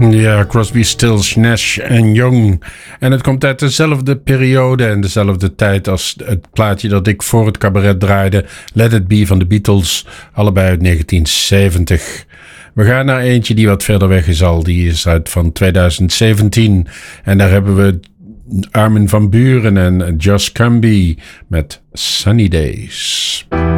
Ja, Crosby, Stills, Nash en Young. En het komt uit dezelfde periode en dezelfde tijd als het plaatje dat ik voor het cabaret draaide. Let It Be van de Beatles, allebei uit 1970. We gaan naar eentje die wat verder weg is al. Die is uit van 2017. En daar hebben we Armin van Buuren en Josh Cumby met Sunny Days.